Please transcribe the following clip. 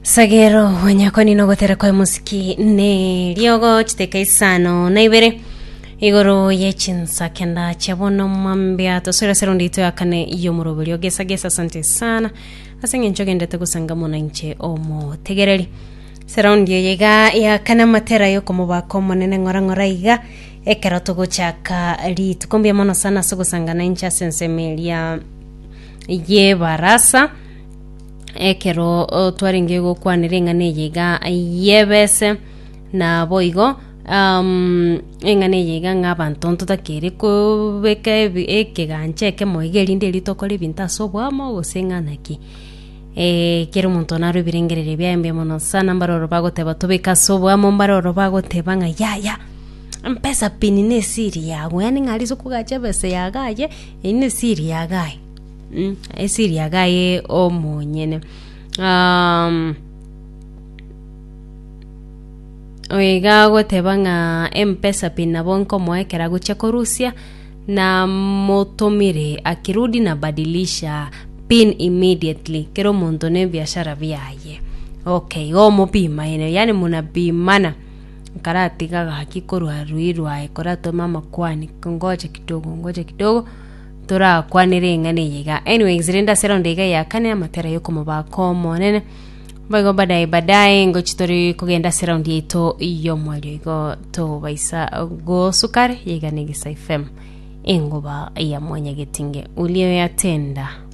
Sagero wanyakoni nogotera kwa musiki ne riogo chiteka isano na ibere igoro yechinsa kenda chabono mambia to sura serondito yakane iyo murobelio gesa sante sana asenge nchogende tegusanga mona inche omo tegereri serondi yega yakana matera yo komo bako monene ngora iga ekera togo chaka ri tukombia mono sana sugusanga na incha sensemelia ye barasa ekero twaringe go kwanirenga neyega yebese na boigo engane yega ngabantu ntutakere ko beka ekeganche ke moigerinde litokore bintaso bwamo gosenganaki kero muntu naro birengerere byambe mono sana mbaroro bagoteba tobeka sobwamo mbaroro bagoteba nga ya mpesa pini ne siri yago yani ngalizo kugacha bese yagaye ine siri yagaye esiri yagaye omunyene oiga goteba nga mpesa pin nabonko moekera gucha korusia na motomire akirudi na badilisha pin immediately kero muntu ne biashara byaye okay omo bima yani munabimana karatiga hakikorwa ruirwa ekorato mama kwani ngoje kidogo tora kwanirenga neyega anyway zirenda serondega yakane amatera yo kumubako monene bago badai ngochitori kugenda serondi ito iyo mwali go to baisa go sukare yega negisa FM ingoba ya mwanya getinge ulio yatenda